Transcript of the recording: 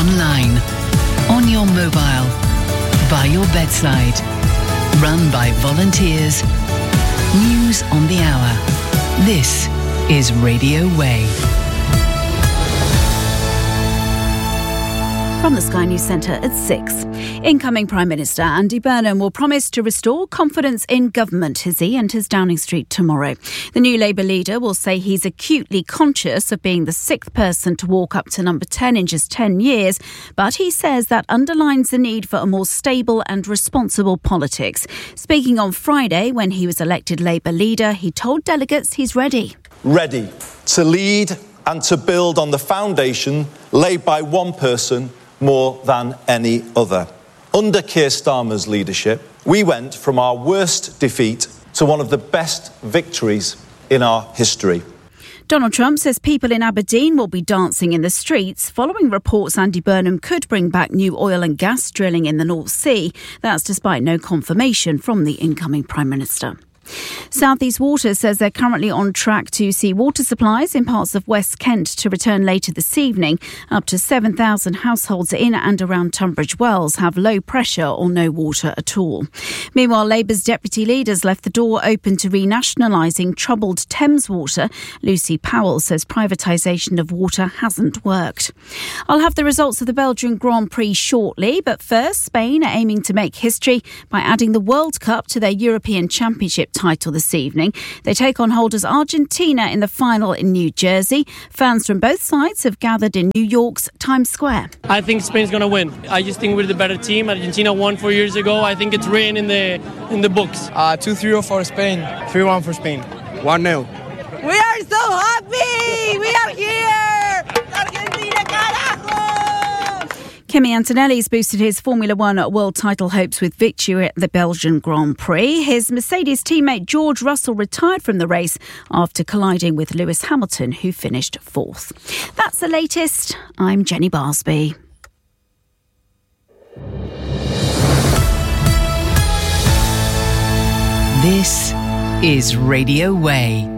online, on your mobile, by your bedside. Run by volunteers. News on the hour. This is Radio Way. From the Sky News Centre at 6. Incoming Prime Minister Andy Burnham will promise to restore confidence in government as he enters Downing Street tomorrow. The new Labour leader will say he's acutely conscious of being the sixth person to walk up to number 10 in just 10 years, but he says that underlines the need for a more stable and responsible politics. Speaking on Friday when he was elected Labour leader, he told delegates he's ready. Ready to lead and to build on the foundation laid by one person more than any other. Under Keir Starmer's leadership, we went from our worst defeat to one of the best victories in our history. Donald Trump says people in Aberdeen will be dancing in the streets following reports Andy Burnham could bring back new oil and gas drilling in the North Sea. That's despite no confirmation from the incoming Prime Minister. South East Water says they're currently on track to see water supplies in parts of West Kent to return later this evening. Up to 7,000 households in and around Tunbridge Wells have low pressure or no water at all. Meanwhile, Labour's deputy leaders left the door open to renationalising troubled Thames Water. Lucy Powell says privatisation of water hasn't worked. I'll have the results of the Belgian Grand Prix shortly, but first, Spain are aiming to make history by adding the World Cup to their European Championship title this evening. They take on holders Argentina in the final in New Jersey. Fans from both sides have gathered in New York's Times Square. I think Spain's going to win. I just think we're the better team. Argentina won 4 years ago. I think it's written in the books. 2-0 for Spain. 3-1 for Spain. 1-0. We are so happy! We are here! Argentina, carajo! Kimi Antonelli's boosted his Formula One world title hopes with victory at the Belgian Grand Prix. His Mercedes teammate George Russell retired from the race after colliding with Lewis Hamilton, who finished fourth. That's the latest. I'm Jenny Barsby. This is Radio Way.